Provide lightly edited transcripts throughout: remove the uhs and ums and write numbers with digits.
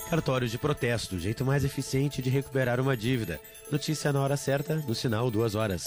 Cartório de protesto, jeito mais eficiente de recuperar uma dívida. Notícia na hora certa, no sinal 2 horas.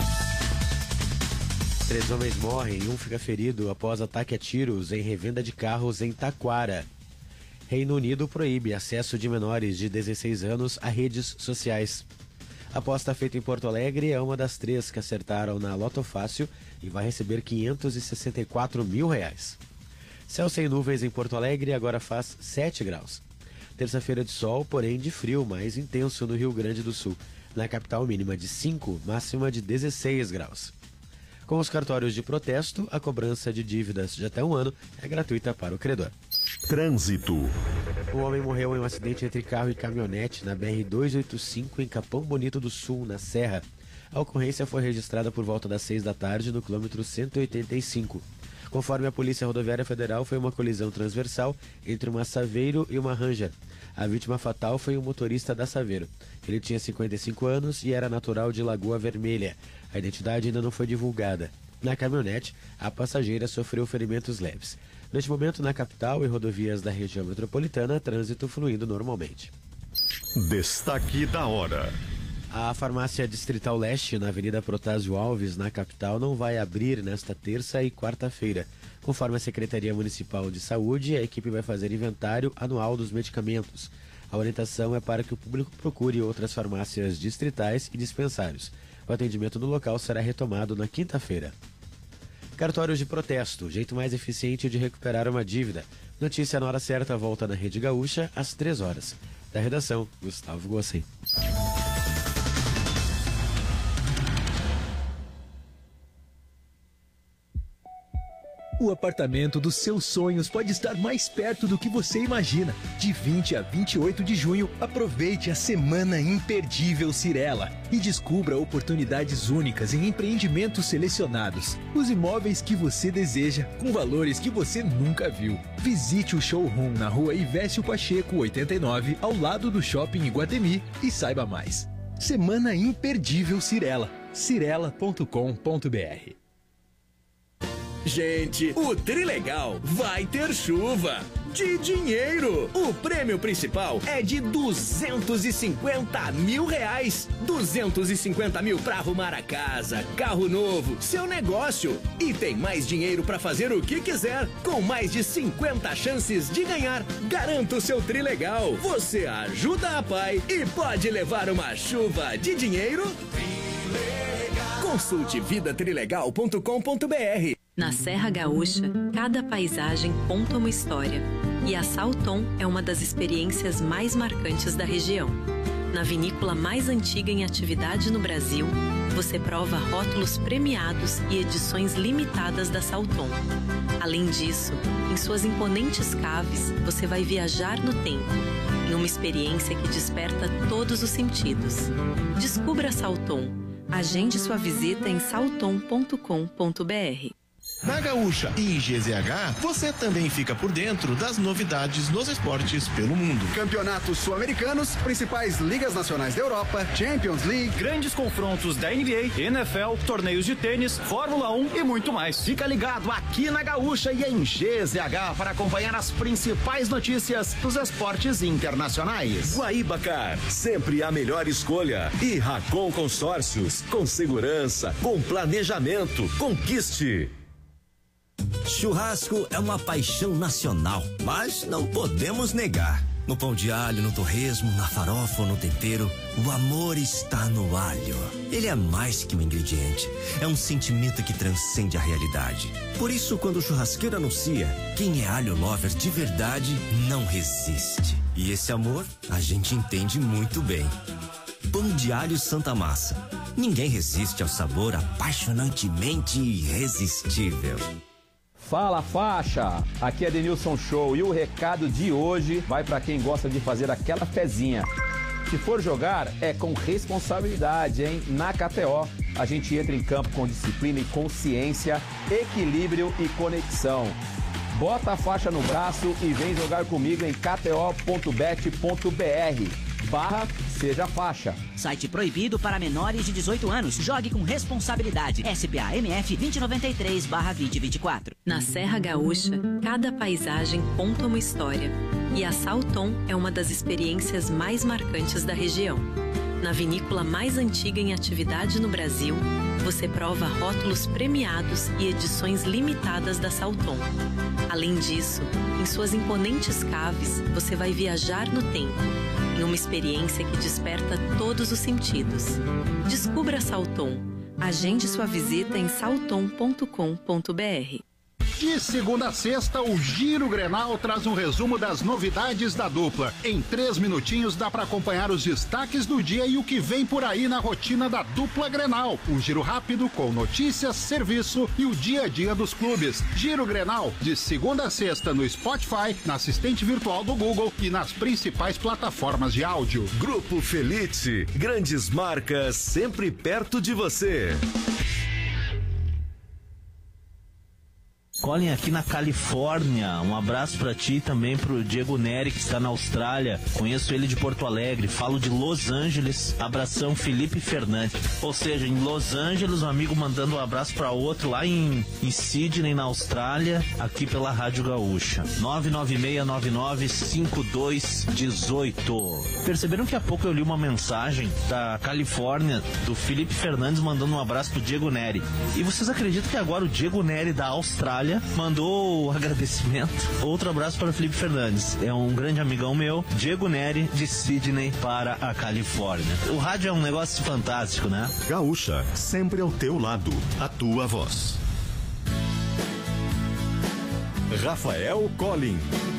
3 homens morrem e um fica ferido após ataque a tiros em revenda de carros em Taquara. Reino Unido proíbe acesso de menores de 16 anos a redes sociais. A aposta feita em Porto Alegre é uma das 3 que acertaram na Loto Fácil e vai receber R$564 mil. Céu sem nuvens em Porto Alegre agora faz 7 graus. Terça-feira de sol, porém de frio mais intenso no Rio Grande do Sul. Na capital, mínima de 5, máxima de 16 graus. Com os cartórios de protesto, a cobrança de dívidas de até 1 ano é gratuita para o credor. Trânsito. Um homem morreu em um acidente entre carro e caminhonete na BR-285 em Capão Bonito do Sul, na Serra. A ocorrência foi registrada por volta das 6 da tarde no quilômetro 185. Conforme a Polícia Rodoviária Federal, foi uma colisão transversal entre uma Saveiro e uma Ranger. A vítima fatal foi um motorista da Saveiro. Ele tinha 55 anos e era natural de Lagoa Vermelha. A identidade ainda não foi divulgada. Na caminhonete, a passageira sofreu ferimentos leves. Neste momento, na capital e rodovias da região metropolitana, trânsito fluindo normalmente. Destaque da hora. A farmácia Distrital Leste, na Avenida Protásio Alves, na capital, não vai abrir nesta terça e quarta-feira. Conforme a Secretaria Municipal de Saúde, a equipe vai fazer inventário anual dos medicamentos. A orientação é para que o público procure outras farmácias distritais e dispensários. O atendimento no local será retomado na quinta-feira. Cartórios de protesto, jeito mais eficiente de recuperar uma dívida. Notícia na hora certa volta na Rede Gaúcha às 3 horas. Da redação, Gustavo Gossen. O apartamento dos seus sonhos pode estar mais perto do que você imagina. De 20 a 28 de junho, aproveite a Semana Imperdível Cirela e descubra oportunidades únicas em empreendimentos selecionados. Os imóveis que você deseja, com valores que você nunca viu. Visite o showroom na rua Ivésio Pacheco, 89, ao lado do Shopping Iguatemi e saiba mais. Semana Imperdível Cirela. cirela.com.br. Gente, o Trilegal vai ter chuva de dinheiro. O prêmio principal é de R$250 mil. 250 mil pra arrumar a casa, carro novo, seu negócio. E tem mais dinheiro pra fazer o que quiser, com mais de 50 chances de ganhar. Garanta o seu Trilegal. Você ajuda a pai e pode levar uma chuva de dinheiro. Trilegal. Consulte vidatrilegal.com.br. Na Serra Gaúcha, cada paisagem conta uma história. E a Salton é uma das experiências mais marcantes da região. Na vinícola mais antiga em atividade no Brasil, você prova rótulos premiados e edições limitadas da Salton. Além disso, em suas imponentes caves, você vai viajar no tempo, em uma experiência que desperta todos os sentidos. Descubra a Salton. Agende sua visita em salton.com.br. Na Gaúcha e em GZH, você também fica por dentro das novidades nos esportes pelo mundo. Campeonatos sul-americanos, principais ligas nacionais da Europa, Champions League, grandes confrontos da NBA, NFL, torneios de tênis, Fórmula 1 e muito mais. Fica ligado aqui na Gaúcha e em GZH para acompanhar as principais notícias dos esportes internacionais. Guaíbacar, sempre a melhor escolha. E Racon Consórcios, com segurança, com planejamento. Conquiste. Churrasco é uma paixão nacional, mas não podemos negar. No pão de alho, no torresmo, na farofa ou no tempero, o amor está no alho. Ele é mais que um ingrediente, é um sentimento que transcende a realidade. Por isso, quando o churrasqueiro anuncia, quem é alho lover de verdade não resiste. E esse amor a gente entende muito bem. Pão de alho Santa Massa. Ninguém resiste ao sabor apaixonantemente irresistível. Fala faixa, aqui é Denilson Show e o recado de hoje vai para quem gosta de fazer aquela fezinha. Se for jogar, é com responsabilidade, hein? Na KTO, a gente entra em campo com disciplina e consciência, equilíbrio e conexão. Bota a faixa no braço e vem jogar comigo em kto.bet.br/ seja faixa. Site proibido para menores de 18 anos. Jogue com responsabilidade. SPA-MF 2093/2024. Na Serra Gaúcha, cada paisagem conta uma história. E a Salton é uma das experiências mais marcantes da região. Na vinícola mais antiga em atividade no Brasil, você prova rótulos premiados e edições limitadas da Salton. Além disso, em suas imponentes caves, você vai viajar no tempo, em uma experiência que desperta todos os sentidos. Descubra a Salton. Agende sua visita em salton.com.br. De segunda a sexta, o Giro Grenal traz um resumo das novidades da dupla. Em 3 minutinhos dá para acompanhar os destaques do dia e o que vem por aí na rotina da dupla Grenal. Um giro rápido com notícias, serviço e o dia a dia dos clubes. Giro Grenal, de segunda a sexta no Spotify, na assistente virtual do Google e nas principais plataformas de áudio. Grupo Felite, grandes marcas sempre perto de você. Colin, aqui na Califórnia, um abraço pra ti e também pro Diego Neri, que está na Austrália. Conheço ele de Porto Alegre, falo de Los Angeles. Abração, Felipe Fernandes. Ou seja, em Los Angeles, um amigo mandando um abraço pra outro lá em Sydney, na Austrália, aqui pela Rádio Gaúcha. 996995218. Perceberam que há pouco eu li uma mensagem da Califórnia, do Felipe Fernandes, mandando um abraço pro Diego Neri. E vocês acreditam que agora o Diego Neri da Austrália mandou o agradecimento? Outro abraço para o Felipe Fernandes, é um grande amigão meu. Diego Neri, de Sydney para a Califórnia. O rádio é um negócio fantástico, né? Gaúcha, sempre ao teu lado, a tua voz. Rafael Colin.